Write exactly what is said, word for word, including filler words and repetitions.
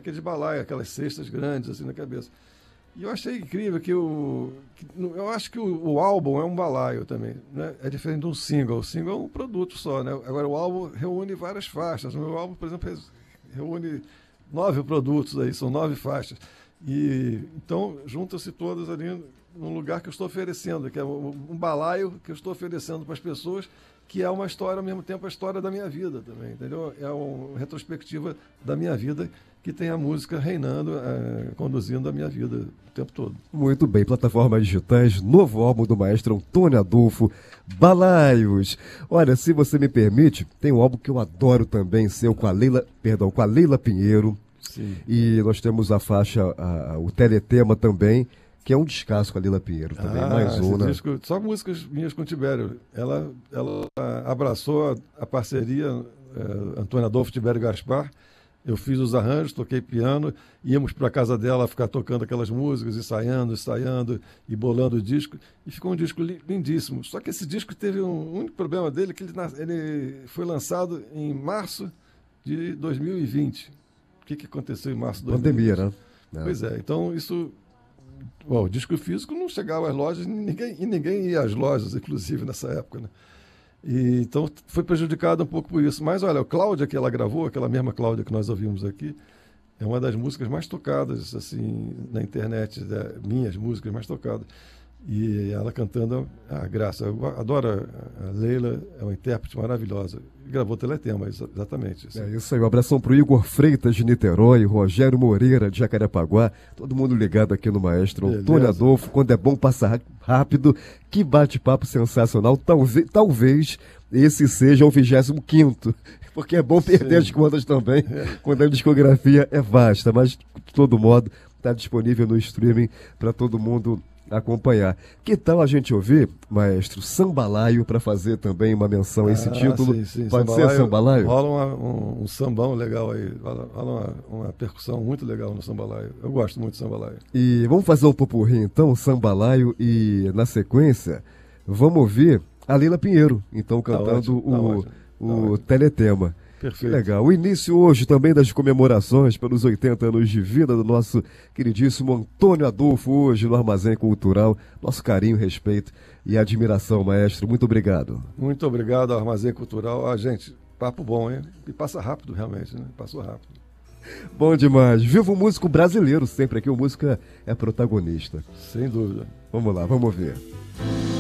aqueles balaios, aquelas cestas grandes assim na cabeça. E eu achei incrível que o... Que, eu acho que o, o álbum é um balaio também, né? É diferente de um single. O single é um produto só, né? Agora o álbum reúne várias faixas. O meu álbum, por exemplo, reúne nove produtos aí, são nove faixas. E então juntam-se todas ali num lugar que eu estou oferecendo, que é um, um balaio que eu estou oferecendo para as pessoas, que é uma história, ao mesmo tempo, a história da minha vida também, entendeu? É uma retrospectiva da minha vida, que tem a música reinando, é, conduzindo a minha vida o tempo todo. Muito bem, plataformas digitais, novo álbum do maestro Antônio Adolfo, Balaios. Olha, se você me permite, tem um álbum que eu adoro também, seu, com a Leila, perdão, com a Leila Pinheiro. Sim. E nós temos a faixa, a, o Teletema também, que é um descasso com a Leila Pinheiro também, ah, mais uma. Disco, só músicas minhas com o Tibério. Ela, ela abraçou a, a parceria é, Antônio Adolfo, Tibério Gaspar. Eu fiz os arranjos, toquei piano, íamos para a casa dela ficar tocando aquelas músicas, ensaiando, ensaiando e bolando o disco. E ficou um disco lindíssimo. Só que esse disco teve um único problema dele, que ele, ele foi lançado em março de dois mil e vinte. O que, que aconteceu em março de dois mil e vinte? Pandemia, né? Pois é, então isso... Bom, o disco físico não chegava às lojas, ninguém, e ninguém ia às lojas, inclusive, nessa época, né? E, então foi prejudicado um pouco por isso. Mas olha, a Cláudia que ela gravou, aquela mesma Cláudia que nós ouvimos aqui, é uma das músicas mais tocadas assim na internet, né? Minhas músicas mais tocadas. E ela cantando a graça. Eu adoro a Leila, é uma intérprete maravilhosa. Gravou Teletema, exatamente. Assim. É isso aí, um abração pro Igor Freitas de Niterói, Rogério Moreira de Jacarepaguá, todo mundo ligado aqui no maestro Beleza. Antônio Adolfo. Quando é bom passar rápido, que bate-papo sensacional. Talvez, talvez esse seja o vigésimo quinto, porque é bom perder Sim. as contas também, é. quando a discografia é vasta, mas de todo modo está disponível no streaming para todo mundo acompanhar. Que tal a gente ouvir, maestro, Sambalaio, para fazer também uma menção a esse ah, título? Sim, sim. Pode Sambalaio, ser Sambalaio? Rola uma, um, um sambão legal aí, rola, rola uma, uma percussão muito legal no Sambalaio. Eu gosto muito do Sambalaio. E vamos fazer um popurrí então, Sambalaio, e na sequência vamos ouvir a Leila Pinheiro, então cantando tá ótimo, tá o, ótimo, tá o ótimo. Teletema. Perfeito. Legal. O início hoje também das comemorações pelos oitenta anos de vida do nosso queridíssimo Antônio Adolfo, hoje no Armazém Cultural. Nosso carinho, respeito e admiração, maestro. Muito obrigado. Muito obrigado ao Armazém Cultural. Ah, gente, papo bom, hein? E passa rápido, realmente, né? Passou rápido. Bom demais. Viva o músico brasileiro sempre aqui. O músico é protagonista. Sem dúvida. Vamos lá, vamos ver.